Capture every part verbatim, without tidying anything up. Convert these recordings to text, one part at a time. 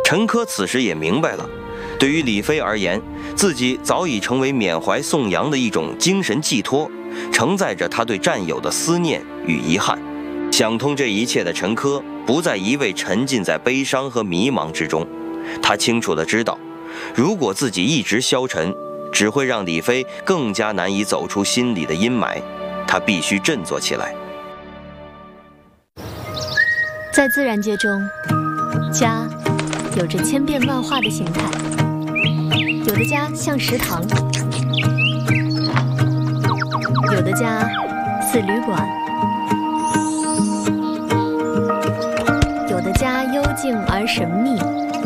陈珂此时也明白了，对于李飞而言，自己早已成为缅怀宋阳的一种精神寄托，承载着他对战友的思念与遗憾。想通这一切的陈珂不再一味沉浸在悲伤和迷茫之中，他清楚地知道，如果自己一直消沉，只会让李飞更加难以走出心里的阴霾。他必须振作起来。 在自然界中，家有着千变万化的形态，有的家像食堂，有的家似旅馆，有的家幽静而神秘，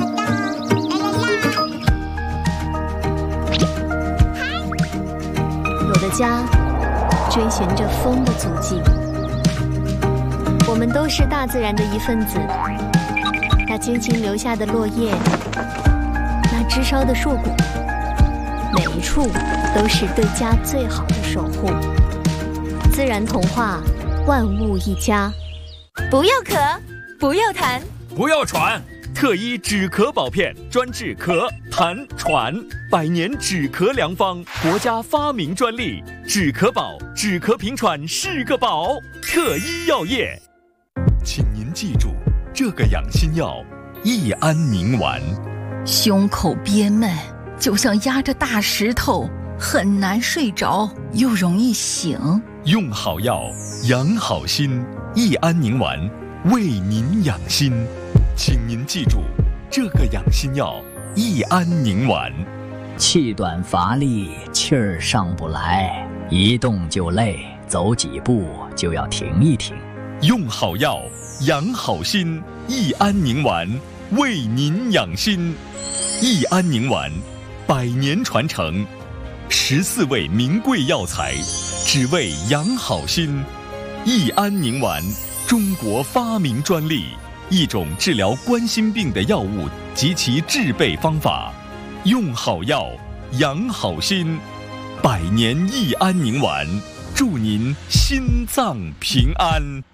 有的家追寻着风的足迹。我们都是大自然的一份子，那精心留下的落叶，那枝梢的硕果，每一处都是对家最好的守护。自然童话，万物一家。 不要咳，不要痰， 不要喘，特医止咳宝片，专治咳、痰、喘，百年止咳良方，国家发明专利。止咳宝，止咳平喘是个宝。特医药业。请您记住，这个养心药益安宁丸。 胸口憋闷，就像压着大石头，很难睡着，又容易醒。 用好药，养好心。益安宁丸为您养心。请您记住，这个养心药益安宁丸。 气短乏力，气儿上不来，一动就累，走几步就要停一停。 用好药，养好心。益安宁丸为您养心。益安宁丸，百年传承，十四味名贵药材，只为养好心。益安宁丸，中国发明专利，一种治疗冠心病的药物及其制备方法。用好药，养好心。百年益安宁丸，祝您心脏平安。